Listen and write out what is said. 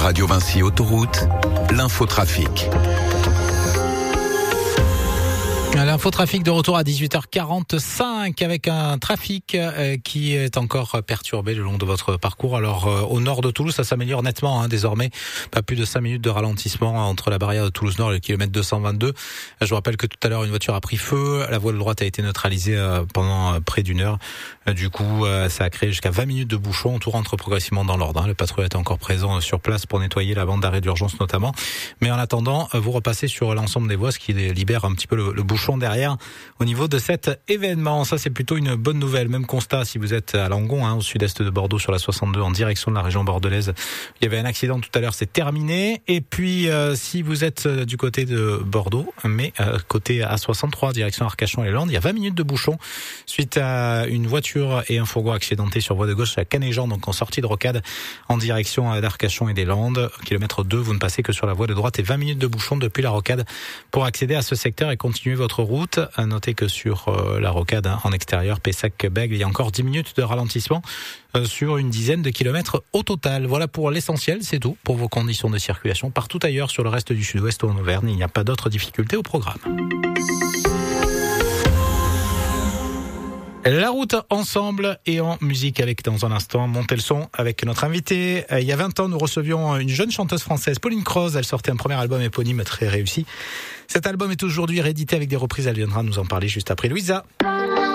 Radio Vinci Autoroute, l'infotrafic. L'infotrafic de retour à 18h45 avec un trafic qui est encore perturbé le long de votre parcours. Alors au nord de Toulouse, ça s'améliore nettement désormais. Pas plus de 5 minutes de ralentissement entre la barrière de Toulouse-Nord et le kilomètre 222. Je vous rappelle que tout à l'heure, une voiture a pris feu. La voie de droite a été neutralisée pendant près d'une heure. Du coup, ça a créé jusqu'à 20 minutes de bouchons. Tout rentre progressivement dans l'ordre. Le patrouille est encore présent sur place pour nettoyer la bande d'arrêt d'urgence notamment. Mais en attendant, vous repassez sur l'ensemble des voies, ce qui libère un petit peu le bouchon derrière au niveau de cet événement. Ça, c'est plutôt une bonne nouvelle. Même constat si vous êtes à Langon, au sud-est de Bordeaux, sur la 62 en direction de la région bordelaise. Il y avait un accident tout à l'heure, c'est terminé. Et puis, si vous êtes du côté de Bordeaux, mais côté A63, direction Arcachon et les Landes, il y a 20 minutes de bouchon suite à une voiture et un fourgon accidenté sur voie de gauche à Canéjan, donc en sortie de Rocade en direction d'Arcachon et des Landes. Kilomètre 2, vous ne passez que sur la voie de droite et 20 minutes de bouchon depuis la Rocade pour accéder à ce secteur et continuer votre route. Notez que sur la Rocade en extérieur, Pessac-Bègles, il y a encore 10 minutes de ralentissement sur une dizaine de kilomètres au total. Voilà pour l'essentiel, c'est tout pour vos conditions de circulation. Partout ailleurs sur le reste du sud-ouest ou en Auvergne, il n'y a pas d'autres difficultés au programme. La route ensemble et en musique avec dans un instant Montez le son avec notre invité. Il y a 20 ans, nous recevions une jeune chanteuse française, Pauline Croze. Elle sortait un premier album éponyme très réussi. Cet album est aujourd'hui réédité avec des reprises. Elle viendra nous en parler juste après Louisa.